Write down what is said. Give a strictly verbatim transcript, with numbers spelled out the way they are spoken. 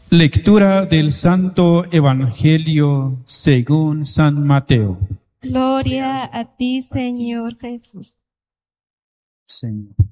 Lectura del Santo Evangelio según San Mateo. Gloria a ti, Señor Jesús. Señor.